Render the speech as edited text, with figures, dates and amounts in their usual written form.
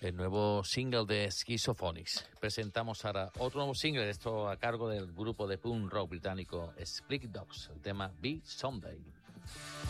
El nuevo single de Schizophonics. Presentamos ahora otro nuevo single, esto a cargo del grupo de punk rock británico Split Dogs, el tema Be Someday.